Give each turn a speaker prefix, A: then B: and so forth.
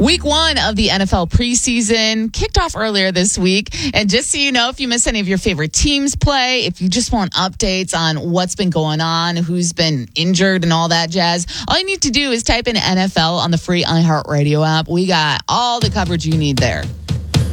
A: Week 1 of the NFL preseason kicked off earlier this week. And just so you know, if you miss any of your favorite teams play, if you just want updates on what's been going on, who's been injured and all that jazz, all you need to do is type in NFL on the free iHeartRadio app. We got all the coverage you need there.